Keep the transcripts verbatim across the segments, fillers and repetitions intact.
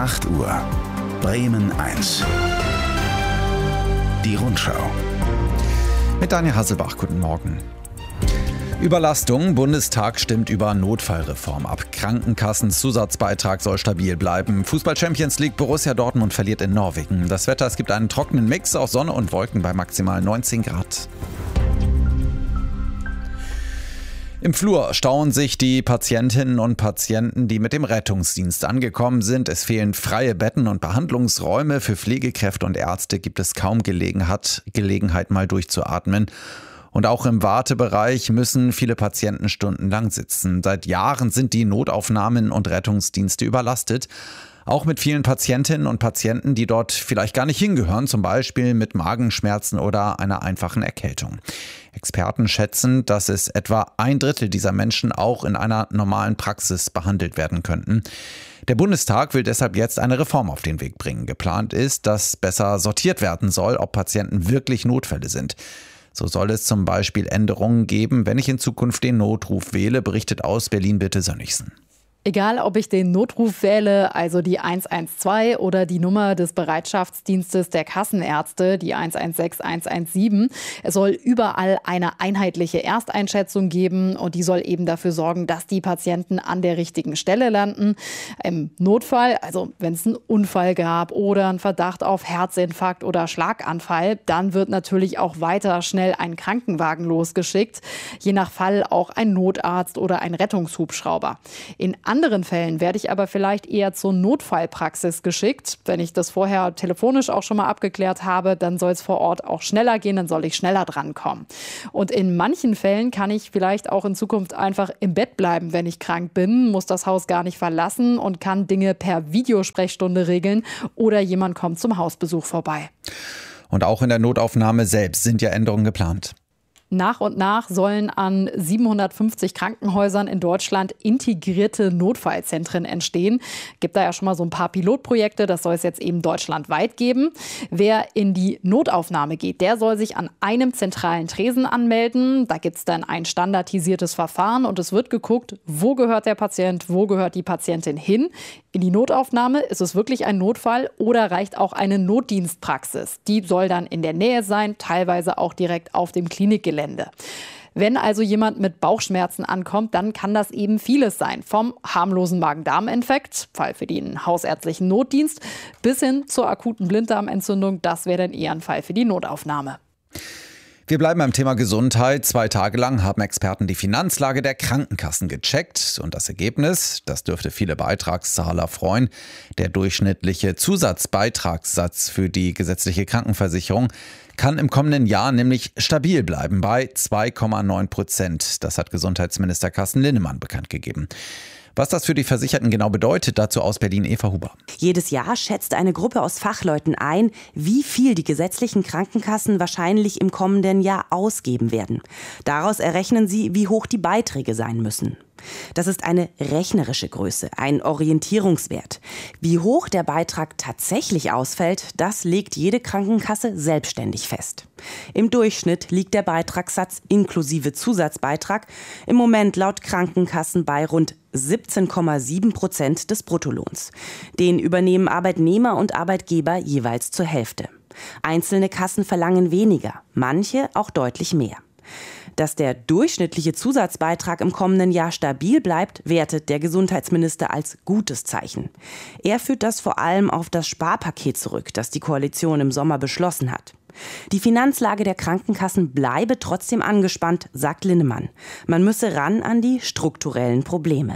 acht Uhr. Bremen eins. Die Rundschau. Mit Daniel Hasselbach, guten Morgen. Überlastung. Bundestag stimmt über Notfallreform ab. Krankenkassen-Zusatzbeitrag soll stabil bleiben. Fußball-Champions League. Borussia Dortmund verliert in Norwegen. Das Wetter, es gibt einen trockenen Mix aus Sonne und Wolken bei maximal neunzehn Grad. Im Flur stauen sich die Patientinnen und Patienten, die mit dem Rettungsdienst angekommen sind. Es fehlen freie Betten und Behandlungsräume. Für Pflegekräfte und Ärzte gibt es kaum Gelegenheit, Gelegenheit mal durchzuatmen. Und auch im Wartebereich müssen viele Patienten stundenlang sitzen. Seit Jahren sind die Notaufnahmen und Rettungsdienste überlastet. Auch mit vielen Patientinnen und Patienten, die dort vielleicht gar nicht hingehören, zum Beispiel mit Magenschmerzen oder einer einfachen Erkältung. Experten schätzen, dass es etwa ein Drittel dieser Menschen auch in einer normalen Praxis behandelt werden könnten. Der Bundestag will deshalb jetzt eine Reform auf den Weg bringen. Geplant ist, dass besser sortiert werden soll, ob Patienten wirklich Notfälle sind. So soll es zum Beispiel Änderungen geben, wenn ich in Zukunft den Notruf wähle, berichtet aus Berlin Birte Sönnigsen. Egal, ob ich den Notruf wähle, also die eins eins zwei oder die Nummer des Bereitschaftsdienstes der Kassenärzte, die eins eins sechs eins eins sieben, es soll überall eine einheitliche Ersteinschätzung geben und die soll eben dafür sorgen, dass die Patienten an der richtigen Stelle landen. Im Notfall, also wenn es einen Unfall gab oder einen Verdacht auf Herzinfarkt oder Schlaganfall, dann wird natürlich auch weiter schnell ein Krankenwagen losgeschickt, je nach Fall auch ein Notarzt oder ein Rettungshubschrauber. In anderen Fällen werde ich aber vielleicht eher zur Notfallpraxis geschickt. Wenn ich das vorher telefonisch auch schon mal abgeklärt habe, dann soll es vor Ort auch schneller gehen, dann soll ich schneller drankommen. Und in manchen Fällen kann ich vielleicht auch in Zukunft einfach im Bett bleiben, wenn ich krank bin, muss das Haus gar nicht verlassen und kann Dinge per Videosprechstunde regeln oder jemand kommt zum Hausbesuch vorbei. Und auch in der Notaufnahme selbst sind ja Änderungen geplant. Nach und nach sollen an siebenhundertfünfzig Krankenhäusern in Deutschland integrierte Notfallzentren entstehen. Gibt da ja schon mal so ein paar Pilotprojekte, das soll es jetzt eben deutschlandweit geben. Wer in die Notaufnahme geht, der soll sich an einem zentralen Tresen anmelden. Da gibt es dann ein standardisiertes Verfahren und es wird geguckt, wo gehört der Patient, wo gehört die Patientin hin. In die Notaufnahme, ist es wirklich ein Notfall oder reicht auch eine Notdienstpraxis? Die soll dann in der Nähe sein, teilweise auch direkt auf dem Klinikgelände. Wenn also jemand mit Bauchschmerzen ankommt, dann kann das eben vieles sein. Vom harmlosen Magen-Darm-Infekt, Fall für den hausärztlichen Notdienst, bis hin zur akuten Blinddarmentzündung. Das wäre dann eher ein Fall für die Notaufnahme. Wir bleiben beim Thema Gesundheit. Zwei Tage lang haben Experten die Finanzlage der Krankenkassen gecheckt. Und das Ergebnis, das dürfte viele Beitragszahler freuen. Der durchschnittliche Zusatzbeitragssatz für die gesetzliche Krankenversicherung kann im kommenden Jahr nämlich stabil bleiben bei zwei Komma neun Prozent. Das hat Gesundheitsminister Carsten Linnemann bekannt gegeben. Was das für die Versicherten genau bedeutet, dazu aus Berlin Eva Huber. Jedes Jahr schätzt eine Gruppe aus Fachleuten ein, wie viel die gesetzlichen Krankenkassen wahrscheinlich im kommenden Jahr ausgeben werden. Daraus errechnen sie, wie hoch die Beiträge sein müssen. Das ist eine rechnerische Größe, ein Orientierungswert. Wie hoch der Beitrag tatsächlich ausfällt, das legt jede Krankenkasse selbstständig fest. Im Durchschnitt liegt der Beitragssatz inklusive Zusatzbeitrag im Moment laut Krankenkassen bei rund siebzehn Komma sieben Prozent des Bruttolohns. Den übernehmen Arbeitnehmer und Arbeitgeber jeweils zur Hälfte. Einzelne Kassen verlangen weniger, manche auch deutlich mehr. Dass der durchschnittliche Zusatzbeitrag im kommenden Jahr stabil bleibt, wertet der Gesundheitsminister als gutes Zeichen. Er führt das vor allem auf das Sparpaket zurück, das die Koalition im Sommer beschlossen hat. Die Finanzlage der Krankenkassen bleibe trotzdem angespannt, sagt Linnemann. Man müsse ran an die strukturellen Probleme.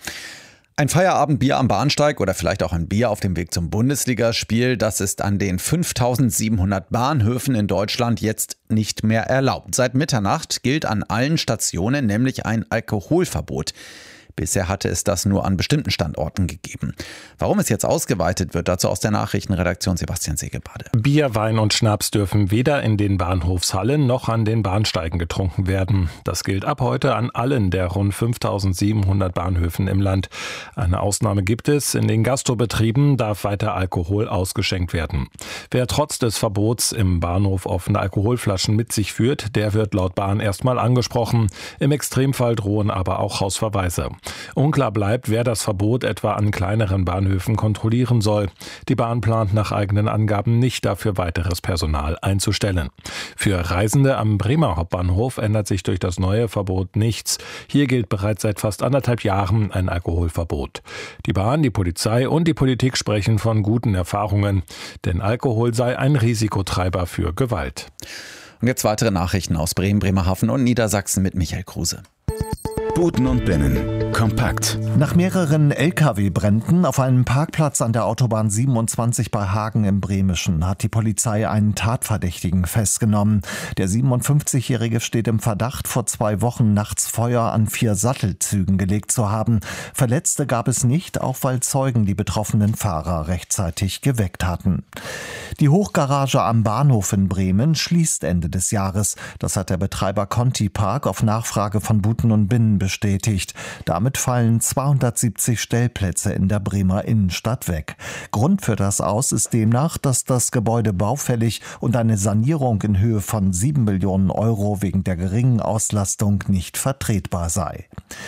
Ein Feierabendbier am Bahnsteig oder vielleicht auch ein Bier auf dem Weg zum Bundesligaspiel, das ist an den fünftausendsiebenhundert Bahnhöfen in Deutschland jetzt nicht mehr erlaubt. Seit Mitternacht gilt an allen Stationen nämlich ein Alkoholverbot. Bisher hatte es das nur an bestimmten Standorten gegeben. Warum es jetzt ausgeweitet wird, dazu aus der Nachrichtenredaktion Sebastian Segelbade. Bier, Wein und Schnaps dürfen weder in den Bahnhofshallen noch an den Bahnsteigen getrunken werden. Das gilt ab heute an allen der rund fünftausendsiebenhundert Bahnhöfen im Land. Eine Ausnahme gibt es. In den Gastrobetrieben darf weiter Alkohol ausgeschenkt werden. Wer trotz des Verbots im Bahnhof offene Alkoholflaschen mit sich führt, der wird laut Bahn erstmal angesprochen. Im Extremfall drohen aber auch Hausverweise. Unklar bleibt, wer das Verbot etwa an kleineren Bahnhöfen kontrollieren soll. Die Bahn plant nach eigenen Angaben nicht, dafür weiteres Personal einzustellen. Für Reisende am Bremer Hauptbahnhof ändert sich durch das neue Verbot nichts. Hier gilt bereits seit fast anderthalb Jahren ein Alkoholverbot. Die Bahn, die Polizei und die Politik sprechen von guten Erfahrungen, denn Alkohol sei ein Risikotreiber für Gewalt. Und jetzt weitere Nachrichten aus Bremen, Bremerhaven und Niedersachsen mit Michael Kruse. Buten und Binnen. Kompakt. Nach mehreren L K W-Bränden auf einem Parkplatz an der Autobahn siebenundzwanzig bei Hagen im Bremischen hat die Polizei einen Tatverdächtigen festgenommen. Der siebenundfünfzigjährige steht im Verdacht, vor zwei Wochen nachts Feuer an vier Sattelzügen gelegt zu haben. Verletzte gab es nicht, auch weil Zeugen die betroffenen Fahrer rechtzeitig geweckt hatten. Die Hochgarage am Bahnhof in Bremen schließt Ende des Jahres. Das hat der Betreiber Conti Park auf Nachfrage von Buten und Binnen bestätigt. Damit fallen zweihundertsiebzig Stellplätze in der Bremer Innenstadt weg. Grund für das Aus ist demnach, dass das Gebäude baufällig und eine Sanierung in Höhe von sieben Millionen Euro wegen der geringen Auslastung nicht vertretbar sei.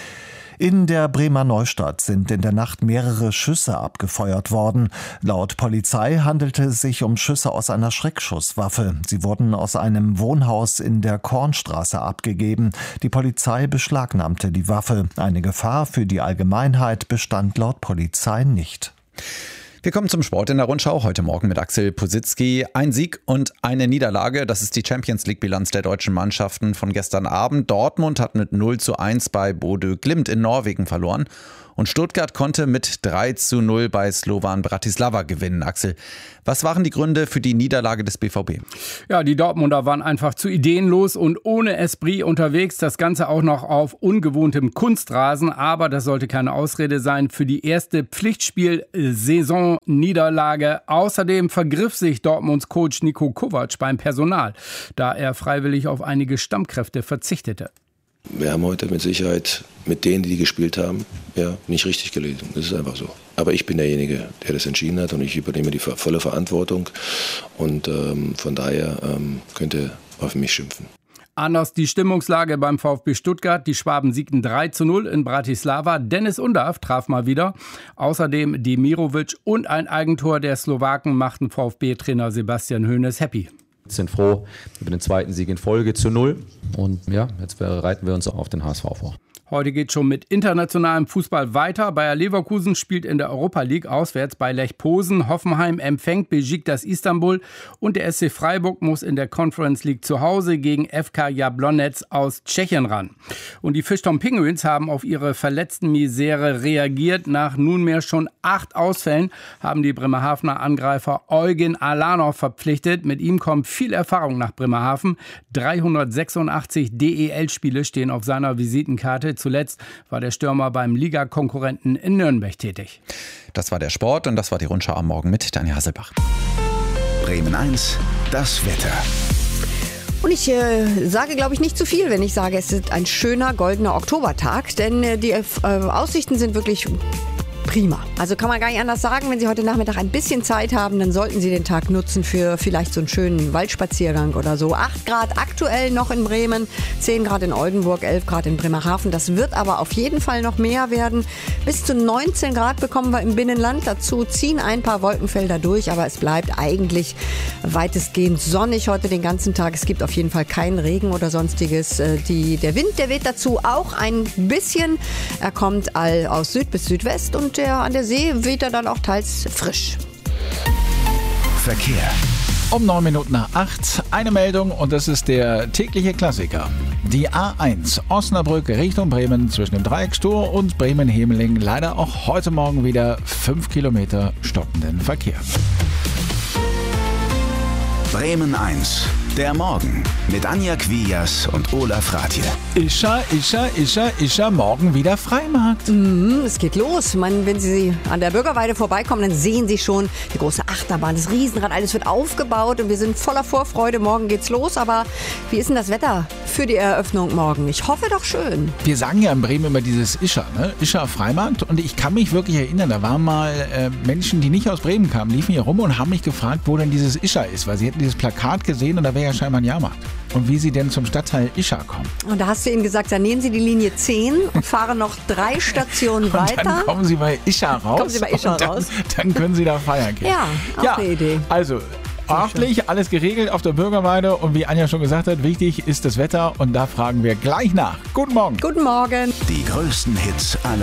In der Bremer Neustadt sind in der Nacht mehrere Schüsse abgefeuert worden. Laut Polizei handelte es sich um Schüsse aus einer Schreckschusswaffe. Sie wurden aus einem Wohnhaus in der Kornstraße abgegeben. Die Polizei beschlagnahmte die Waffe. Eine Gefahr für die Allgemeinheit bestand laut Polizei nicht. Wir kommen zum Sport in der Rundschau heute Morgen mit Axel Positzky. Ein Sieg und eine Niederlage, das ist die Champions-League-Bilanz der deutschen Mannschaften von gestern Abend. Dortmund hat mit null zu eins bei Bodø Glimt in Norwegen verloren. Und Stuttgart konnte mit drei zu null bei Slovan Bratislava gewinnen. Axel, was waren die Gründe für die Niederlage des B V B? Ja, die Dortmunder waren einfach zu ideenlos und ohne Esprit unterwegs. Das Ganze auch noch auf ungewohntem Kunstrasen. Aber das sollte keine Ausrede sein für die erste Pflichtspiel-Saison-Niederlage. Außerdem vergriff sich Dortmunds Coach Niko Kovac beim Personal, da er freiwillig auf einige Stammkräfte verzichtete. Wir haben heute mit Sicherheit mit denen, die gespielt haben, ja, nicht richtig gelesen. Das ist einfach so. Aber ich bin derjenige, der das entschieden hat und ich übernehme die volle Verantwortung. Und ähm, von daher ähm, könnt ihr auf mich schimpfen. Anders die Stimmungslage beim VfB Stuttgart. Die Schwaben siegten drei zu null in Bratislava. Dennis Undav traf mal wieder. Außerdem Demirovic und ein Eigentor der Slowaken machten VfB-Trainer Sebastian Hoeneß happy. Wir sind froh über den zweiten Sieg in Folge zu null. Und ja, jetzt bereiten wir uns auf den H S V vor. Heute geht schon mit internationalem Fußball weiter. Bayer Leverkusen spielt in der Europa League auswärts bei Lech Posen. Hoffenheim empfängt Besiktas Istanbul und der S C Freiburg muss in der Conference League zu Hause gegen F K Jablonec aus Tschechien ran. Und die Fischtown Penguins haben auf ihre verletzten Misere reagiert. Nach nunmehr schon acht Ausfällen haben die Bremerhavener Angreifer Eugen Alanov verpflichtet. Mit ihm kommt viel Erfahrung nach Bremerhaven. dreihundertsechsundachtzig D E L-Spiele stehen auf seiner Visitenkarte. Zuletzt war der Stürmer beim Ligakonkurrenten in Nürnberg tätig. Das war der Sport und das war die Rundschau am Morgen mit Daniel Hasselbach. Bremen eins, das Wetter. Und ich äh, sage, glaube ich, nicht zu viel, wenn ich sage, es ist ein schöner goldener Oktobertag, denn äh, die äh, Aussichten sind wirklich prima. Also kann man gar nicht anders sagen, wenn Sie heute Nachmittag ein bisschen Zeit haben, dann sollten Sie den Tag nutzen für vielleicht so einen schönen Waldspaziergang oder so. acht Grad aktuell noch in Bremen, zehn Grad in Oldenburg, elf Grad in Bremerhaven. Das wird aber auf jeden Fall noch mehr werden. Bis zu neunzehn Grad bekommen wir im Binnenland. Dazu ziehen ein paar Wolkenfelder durch, aber es bleibt eigentlich weitestgehend sonnig heute den ganzen Tag. Es gibt auf jeden Fall keinen Regen oder sonstiges. Die, der Wind, der weht dazu auch ein bisschen. Er kommt all aus Süd bis Südwest und der, an der See weht er dann auch teils frisch. Verkehr. Um neun Minuten nach acht eine Meldung und das ist der tägliche Klassiker. Die A eins Osnabrück Richtung Bremen zwischen dem Dreieckstor und Bremen-Hemeling leider auch heute Morgen wieder fünf Kilometer stockenden Verkehr. Bremen eins, der Morgen mit Anja Quias und Olaf Rathje. Ischa, Ischa, Ischa, Ischa, morgen wieder Freimarkt. Mhm, es geht los. Man, wenn Sie an der Bürgerweide vorbeikommen, dann sehen Sie schon die große Achterbahn, das Riesenrad, alles wird aufgebaut und wir sind voller Vorfreude. Morgen geht's los, aber wie ist denn das Wetter für die Eröffnung morgen? Ich hoffe doch schön. Wir sagen ja in Bremen immer dieses Ischa, ne? Ischa Freimarkt und ich kann mich wirklich erinnern, da waren mal äh, Menschen, die nicht aus Bremen kamen, liefen hier rum und haben mich gefragt, wo denn dieses Ischa ist, weil sie hätten dieses Plakat gesehen und da wäre ja scheinbar ein Jahrmarkt. und wie Sie denn zum Stadtteil Ischa kommen. Und da hast du ihnen gesagt, dann nehmen Sie die Linie zehn und fahren noch drei Stationen und weiter. Dann kommen Sie bei Ischa raus. Kommen Sie bei Ischa dann, raus. Dann können Sie da feiern gehen. Ja, auch ja, eine Idee. Also, ordentlich, alles geregelt auf der Bürgerweide und wie Anja schon gesagt hat, wichtig ist das Wetter und da fragen wir gleich nach. Guten Morgen. Guten Morgen. Die größten Hits aller